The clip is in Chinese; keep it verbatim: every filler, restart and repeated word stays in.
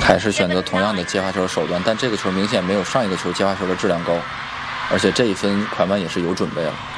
还是选择同样的接发球手段，但这个球明显没有上一个球接发球的质量高，而且这一分款曼也是有准备了。